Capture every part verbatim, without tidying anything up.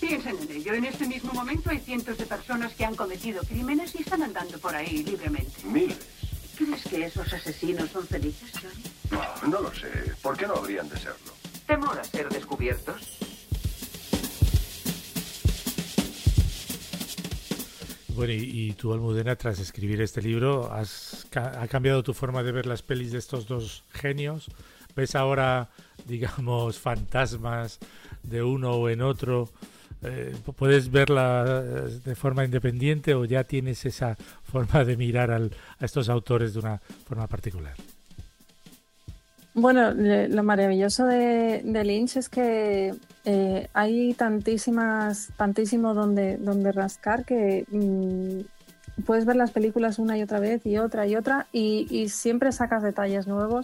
Piensen en ello. En este mismo momento hay cientos de personas que han cometido crímenes y están andando por ahí libremente. Miles. ¿Crees que esos asesinos son felices, Johnny? No, no lo sé. ¿Por qué no habrían de serlo? ¿Temor a ser descubiertos? Bueno, y, y tú, Almudena, tras escribir este libro, has, ¿ha cambiado tu forma de ver las pelis de estos dos genios? ¿Ves ahora, digamos, fantasmas de uno o en otro? Eh, ¿Puedes verla de forma independiente o ya tienes esa forma de mirar al, a estos autores de una forma particular? Bueno, lo maravilloso de, de Lynch es que eh, hay tantísimas, tantísimo donde, donde rascar que mmm, puedes ver las películas una y otra vez y otra y otra y, y siempre sacas detalles nuevos.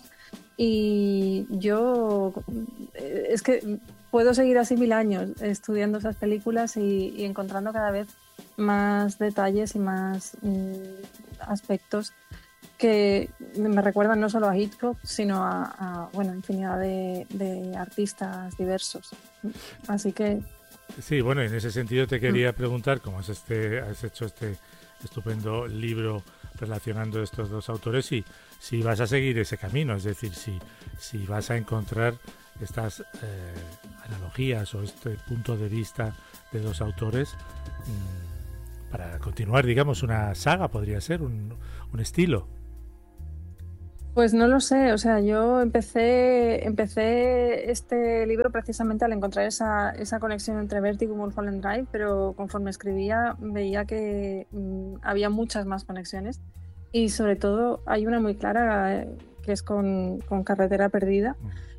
Y yo es que puedo seguir así mil años estudiando esas películas y, y encontrando cada vez más detalles y más mmm, aspectos que me recuerdan no solo a Hitchcock, sino a, a bueno, infinidad de, de artistas diversos. Así que... Sí, bueno, en ese sentido te quería preguntar, como has, este, has hecho este estupendo libro relacionando estos dos autores, y si vas a seguir ese camino, es decir, si, si vas a encontrar estas eh, analogías o este punto de vista de dos autores mmm, para continuar, digamos, una saga, podría ser, un, un estilo. Pues no lo sé, o sea, yo empecé empecé este libro precisamente al encontrar esa, esa conexión entre Vértigo y Mulholland Drive, pero conforme escribía veía que mmm, había muchas más conexiones y sobre todo hay una muy clara eh, que es con, con Carretera Perdida,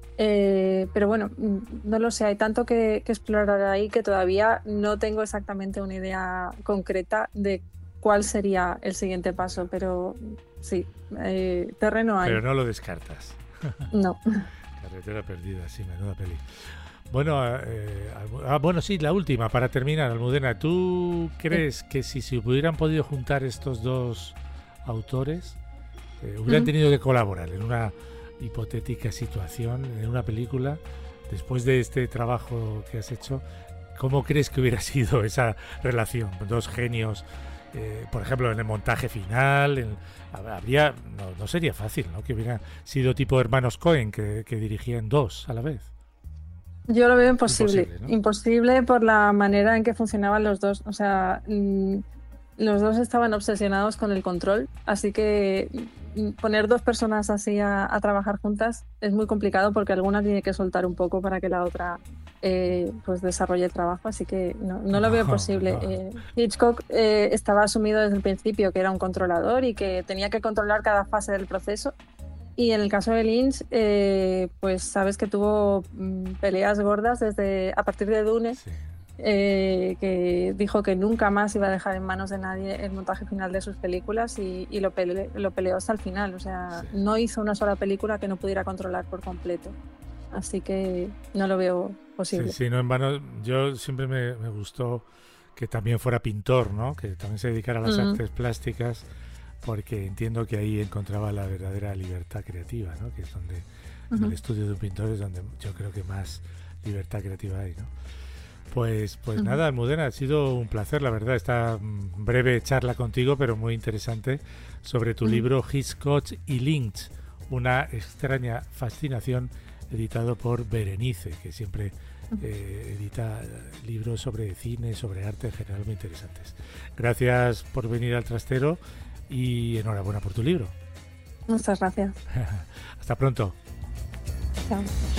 eh, pero bueno, no lo sé, hay tanto que, que explorar ahí que todavía no tengo exactamente una idea concreta de cuál sería el siguiente paso, pero sí, eh, terreno hay. Pero no lo descartas. No. Carretera Perdida, sí, menuda peli. Bueno, eh, ah, bueno, sí, la última, para terminar, Almudena, ¿tú crees que si se hubieran podido juntar estos dos autores, eh, hubieran uh-huh. tenido que colaborar en una hipotética situación, en una película, después de este trabajo que has hecho, ¿cómo crees que hubiera sido esa relación? Dos genios. Eh, por ejemplo, en el montaje final, en, habría, no, no sería fácil, ¿no? Que hubiera sido tipo hermanos Coen, que, que dirigían dos a la vez. Yo lo veo imposible, imposible, ¿no? Imposible por la manera en que funcionaban los dos. O sea, mmm, los dos estaban obsesionados con el control, así que mmm, poner dos personas así a, a trabajar juntas es muy complicado porque alguna tiene que soltar un poco para que la otra eh, pues desarrolle el trabajo, así que no, no lo no, veo posible. No. Eh, Hitchcock eh, estaba asumido desde el principio que era un controlador y que tenía que controlar cada fase del proceso. Y en el caso de Lynch, eh, pues sabes que tuvo mmm, peleas gordas desde a partir de Dune, sí. eh, que dijo que nunca más iba a dejar en manos de nadie el montaje final de sus películas y, y lo, pele, lo peleó hasta el final. O sea, sí. no hizo una sola película que no pudiera controlar por completo. Así que no lo veo posible. Sí, sí, no en vano. Yo siempre me, me gustó que también fuera pintor, ¿no? Que también se dedicara a las uh-huh. artes plásticas, porque entiendo que ahí encontraba la verdadera libertad creativa, ¿no? Que es donde, uh-huh. en el estudio de un pintor es donde yo creo que más libertad creativa hay, ¿no? Pues, pues uh-huh. nada, Almudena, ha sido un placer, la verdad, esta breve charla contigo, pero muy interesante, sobre tu uh-huh. libro Hitchcock y Lynch, una extraña fascinación, editado por Berenice, que siempre eh, edita libros sobre cine, sobre arte en general muy interesantes. Gracias por venir al Trastero y enhorabuena por tu libro. Muchas gracias. Hasta pronto. Chao.